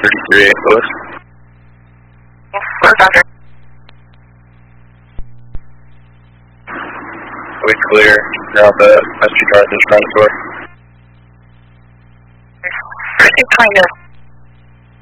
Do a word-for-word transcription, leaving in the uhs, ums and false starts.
thirty-three eight, Lewis. Where's Andre? We clear. Now the S G drive is front door. Pretty kind of